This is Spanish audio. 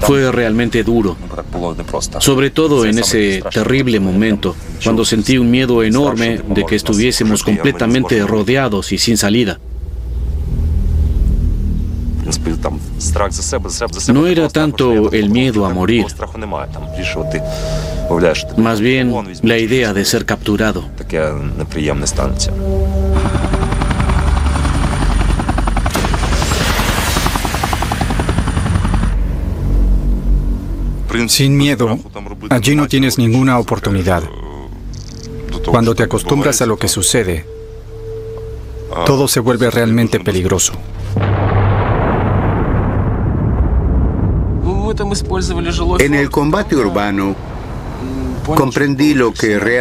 Fue realmente duro, sobre todo en ese terrible momento, cuando sentí un miedo enorme de que estuviésemos completamente rodeados y sin salida. No era tanto el miedo a morir, más bien la idea de ser capturado. Sin miedo, allí no tienes ninguna oportunidad. Cuando te acostumbras a lo que sucede, todo se vuelve realmente peligroso. En el combate urbano, comprendí lo que realmente